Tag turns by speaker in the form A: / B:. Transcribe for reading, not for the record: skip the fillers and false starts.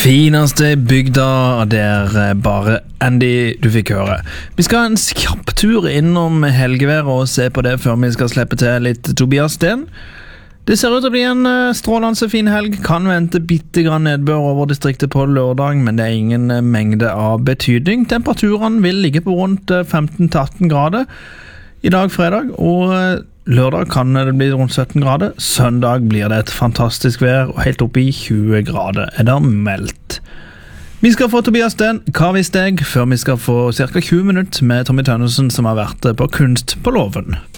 A: Fineste bygda, der bare Andy du fikk høre. Vi skal ha en kjapp tur innom helgeværet og se på det før vi skal slippe til litt Tobias Sten. Det ser ut til å bli en strålende fin helg. Kan vente bitte grann nedbør over distriktet på lørdag, men det er ingen mengde av betydning. Temperaturene vil ligge på rundt 15-18 grader i dag fredag, og lørdag kan det bli rundt 17 grader. Søndag blir det et fantastisk vær, og helt opp i 20 grader er det meldt. Vi skal få Tobias Sten, hva visste jeg, før vi skal få ca. 20 minutter med Tommy Tønnesen, som har vært på Kunst på Låven.